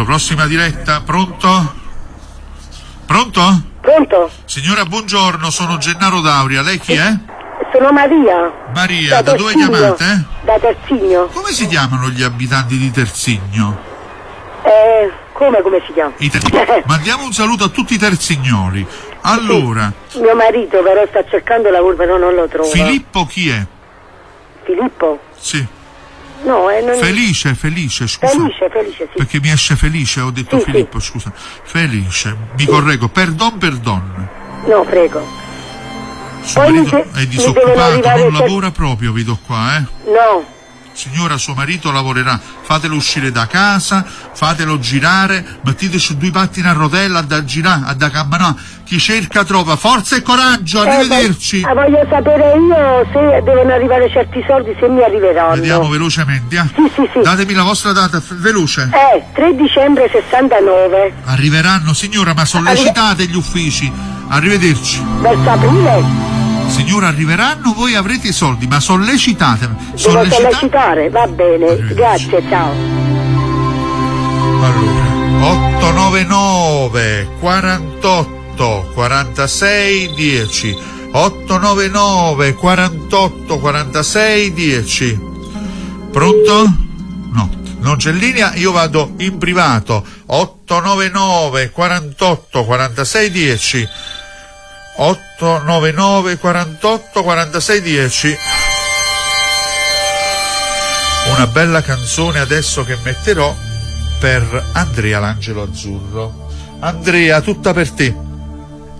la prossima diretta. Pronto? Pronto? Pronto? Signora, buongiorno, sono Gennaro D'Auria. Lei chi è? Sono Maria. Maria, da dove chiamate? Da Terzigno. Come si chiamano gli abitanti di Terzigno? Come si chiama? Mandiamo un saluto a tutti i terzignoli. Allora. Sì, mio marito però sta cercando lavoro, però non lo trova. Filippo chi è? Filippo? Sì. No, non... Felice, scusa. Felice, sì. Perché mi esce Felice, ho detto sì, Filippo, sì. scusa. Felice, mi correggo, perdon. No, prego. Suo marito è disoccupato, non lavora proprio, vedo qua, No. Signora, suo marito lavorerà, fatelo uscire da casa, fatelo girare, mettete su 2 pattini a rotella, da girare, da camminare, chi cerca trova, forza e coraggio, arrivederci. Voglio sapere io se devono arrivare certi soldi, se mi arriveranno. Vediamo velocemente, Sì. Datemi la vostra data, veloce. 3 dicembre 69. Arriveranno, signora, ma sollecitate gli uffici, arrivederci. Verso aprile? Signora, arriveranno, voi avrete i soldi, ma sollecitate. Devo sollecitare, va bene, grazie, ciao. Allora, 899 48 46 10 899 48 46 10. Pronto? No, non c'è linea, io vado in privato. 899 48 46 10 899 48 46 10. Una bella canzone adesso che metterò per Andrea l'Angelo Azzurro. Andrea, tutta per te.